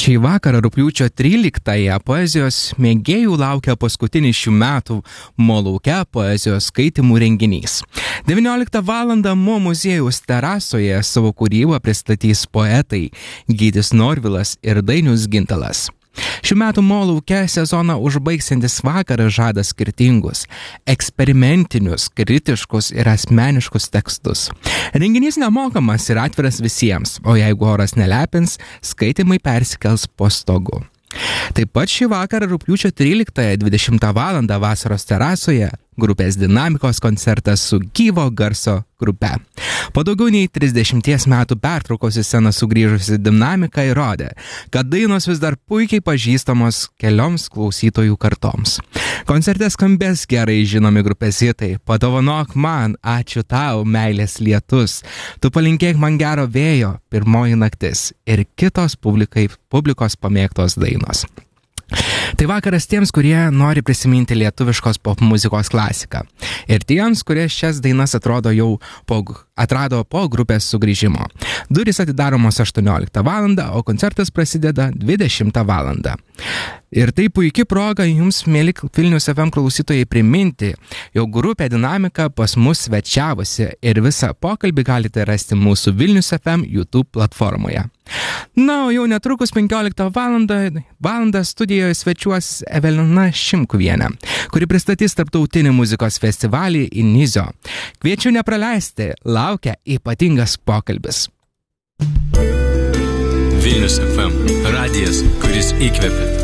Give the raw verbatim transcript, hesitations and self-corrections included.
Šį vakarą rugpjūčio tryliktąją poezijos mėgėjų laukia paskutinis šių metų Mo lauke poezijos skaitymų renginys. devynioliktą valandą Mo muziejaus terasoje savo kūrybą pristatys poetai Gytis Norvilas ir Dainius Gintalas. Šių metų Mo lauke sezoną užbaigsiantis vakaras žada skirtingus, eksperimentinius, kritiškus ir asmeniškus tekstus. Renginys nemokamas ir atviras visiems, o jeigu oras nelepins, skaitymai persikels po stogu. Taip pat šį vakarą rugpjūčio tryliktąją dvidešimtą valandą vasaros terasoje grupės Dinamikos koncertas su gyvo garso grupe. Po daugiau nei trisdešimties metų pertraukos į sceną sugrįžusi Dinamika įrodė, kad dainos vis dar puikiai pažįstamos kelioms klausytojų kartoms. Koncerte skambės gerai žinomi grupės hitai Padovanok man, Ačiū tau, Meilės lietus, Tu palinkėk man gero vėjo, Pirmoji naktis ir kitos publikai, publikos pamėgtos dainos. Tai vakaras tiems, kurie nori prisiminti lietuviškos pop muzikos klasiką. Ir tiems, kurie šias dainas atrodo jau po, atrado po grupės sugrįžimo. Durys atidaromos aštuonioliktą valandą, o koncertas prasideda dvidešimtą valandą. Ir tai puikia proga jums, mėly Vilnius F M klausytojai, priminti, jog grupė Dinamika pas mus svečiavosi ir visą pokalbį galite rasti mūsų Vilnius F M YouTube platformoje. Na, o jau netrukus penkioliktą valandą, valandą studijoje svečiuos Evelina Šimkuvienė, kuri pristatys tarptautinį muzikos festivalį Inizio. Kviečiu nepraleisti, laukia ypatingas pokalbis. Vilnius F M, radijas, kuris įkvepia.